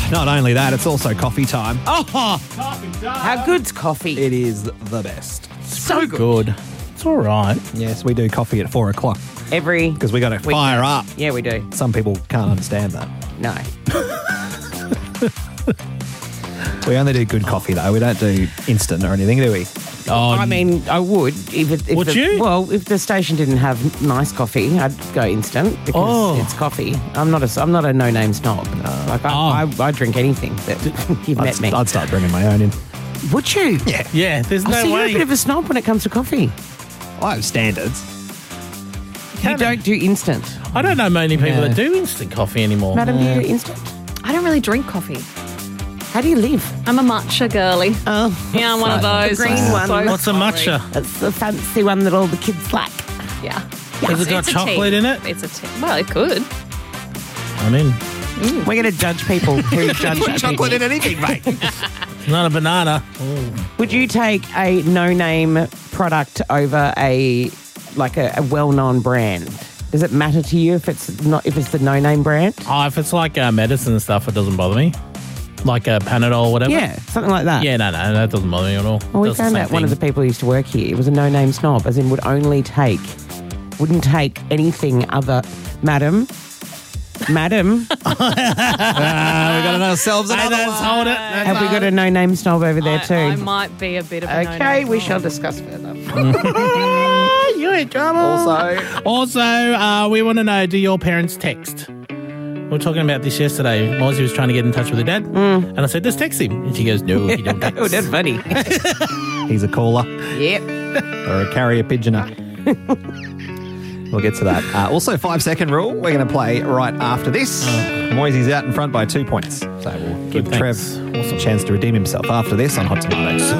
Not only that, it's also coffee time. Oh, how good's coffee? It is the best. So good. It's all right. Yes, we do coffee at 4 o'clock Every because we got to fire up. Yeah, we do. Some people can't understand that. No. We only do good coffee, though. We don't do instant or anything, do we? Oh, I mean, I would if Would you? Well, if the station didn't have nice coffee, I'd go instant because it's coffee. I'm not a no-name snob. I drink anything that you've met me. I'd start bringing my own in. Would you? yeah, there's So no you're a way. bit of a snob when it comes to coffee. I have standards. You don't do instant. I don't know many people Yeah. that do instant coffee anymore. Madam, do you do instant? I don't really drink coffee. How do you live? I'm a matcha girly. Oh, Yeah, I'm one of those. The green one. What's a matcha? That's the fancy one that all the kids like. Yeah. Has it got It's a chocolate tea. in it? It's a tea. Well, it could. I'm in. We're going to judge people who judge Chocolate people. in anything, mate. Not a banana. Would you take a no-name product over a well-known brand? Does it matter to you if it's the no-name brand? Oh, if it's like medicine and stuff, it doesn't bother me. Like a Panadol or whatever. Yeah, something like that. Yeah, no, that doesn't bother me at all. Well, we Does the found same out one of the thing. people who used to work here was a no-name snob, as in wouldn't take anything other. Madam. We got ourselves another one. Hold it. Have we got a no-name snob over there too? I might be a bit of a Okay, no-name we snob. shall discuss further. You're in trouble. Also, we want to know, do your parents text? We were talking about this yesterday. Mozzie was trying to get in touch with her dad. And I said, just text him. And she goes, no, he don't text. Oh, that's funny. He's a caller Yep. or a carrier pigeoner. We'll get to that. Also, 5-second rule. We're going to play right after this. Moisey's out in front by 2 points. So we'll give Good, Trev thanks. a chance to redeem himself after this on Hot Tomatoes.